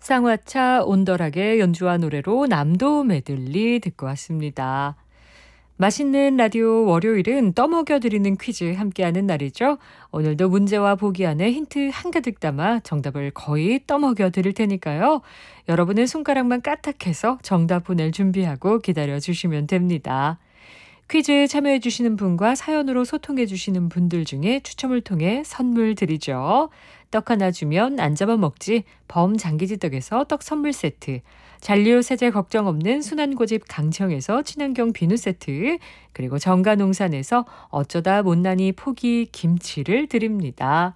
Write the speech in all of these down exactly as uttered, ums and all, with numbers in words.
쌍화차 온더락의 연주와 노래로 남도 메들리 듣고 왔습니다. 맛있는 라디오 월요일은 떠먹여드리는 퀴즈 함께하는 날이죠. 오늘도 문제와 보기 안에 힌트 한가득 담아 정답을 거의 떠먹여드릴 테니까요. 여러분은 손가락만 까딱해서 정답 보낼 준비하고 기다려주시면 됩니다. 퀴즈 참여해주시는 분과 사연으로 소통해주시는 분들 중에 추첨을 통해 선물 드리죠. 떡 하나 주면 안 잡아먹지 범장기지떡에서 떡 선물 세트, 잔류 세제 걱정 없는 순환고집 강청에서 친환경 비누 세트, 그리고 정가농산에서 어쩌다 못난이 포기 김치를 드립니다.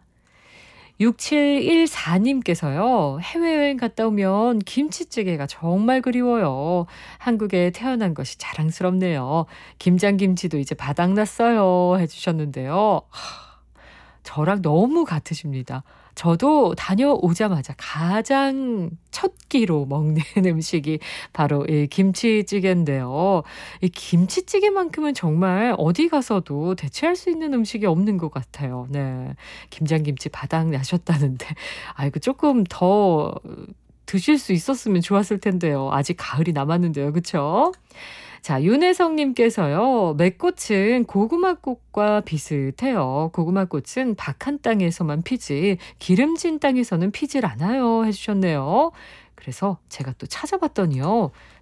육칠일사님께서요. 해외여행 갔다 오면 김치찌개가 정말 그리워요. 한국에 태어난 것이 자랑스럽네요. 김장김치도 이제 바닥났어요. 해주셨는데요. 하, 저랑 너무 같으십니다. 저도 다녀오자마자 가장 첫 끼로 먹는 음식이 바로 이 김치찌개인데요. 이 김치찌개만큼은 정말 어디 가서도 대체할 수 있는 음식이 없는 것 같아요. 네. 김장김치 바닥 나셨다는데 아이고 조금 더 드실 수 있었으면 좋았을 텐데요. 아직 가을이 남았는데요. 그쵸? 자, 윤혜성님께서요. 맷꽃은 고구마꽃과 비슷해요. 고구마꽃은 박한 땅에서만 피지 기름진 땅에서는 피질 않아요. 해주셨네요. 그래서 제가 또 찾아봤더니요.